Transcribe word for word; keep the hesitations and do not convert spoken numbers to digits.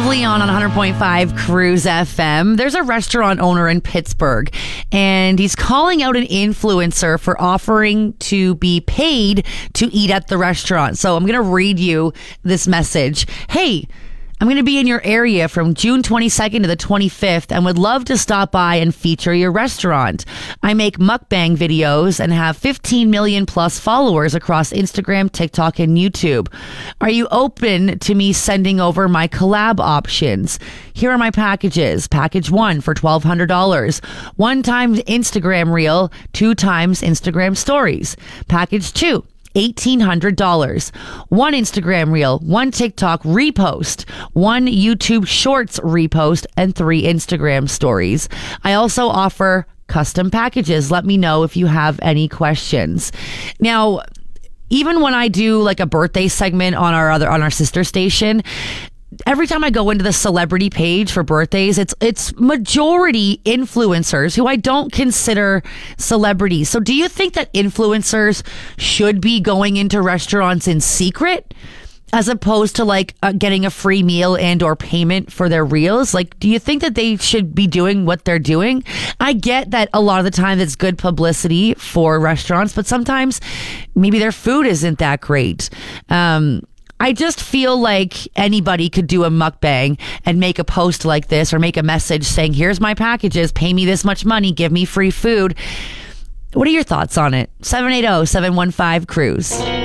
of Leon on one hundred point five Cruise F M. There's a restaurant owner in Pittsburgh, and he's calling out an influencer for offering to be paid to eat at the restaurant. So I'm going to read you this message. Hey, I'm going to be in your area from June twenty-second to the twenty-fifth and would love to stop by and feature your restaurant. I make mukbang videos and have fifteen million plus followers across Instagram, TikTok, and YouTube. Are you open to me sending over my collab options? Here are my packages. Package one for twelve hundred dollars. One time Instagram reel, two times Instagram stories. Package two. eighteen hundred dollars. One Instagram reel, one TikTok repost, one YouTube Shorts repost, and three Instagram stories. I also offer custom packages. Let me know if you have any questions. Now, even when I do like a birthday segment on our other on our sister station, every time I go into the celebrity page for birthdays, it's it's majority influencers who I don't consider celebrities. So do you think that influencers should be going into restaurants in secret as opposed to like uh, getting a free meal and or payment for their reels? Like, do you think that they should be doing what they're doing? I get that a lot of the time it's good publicity for restaurants, but sometimes maybe their food isn't that great. Um, I just feel like anybody could do a mukbang and make a post like this or make a message saying, here's my packages, pay me this much money, give me free food. What are your thoughts on it? seven eight zero, seven one five, cruise.